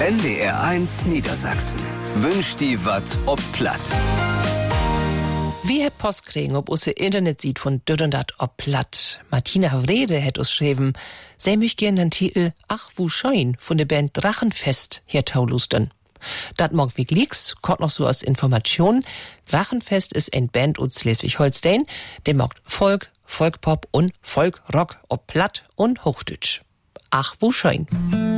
NDR1 Niedersachsen wünscht die Watt ob Platt. Wie het Post kriegen, ob usse Internet sieht von Döderndat ob Platt. Martina Wrede het us schreiben, sei mich gern den Titel Ach wo schein von der Band Drachenfest hier taulusten. Dat morg wie liegst, kommt noch so als Information. Drachenfest ist ein Band aus Schleswig-Holstein, der mag Folk, Folkpop und Folkrock ob Platt und Hochdeutsch. Ach wo schein.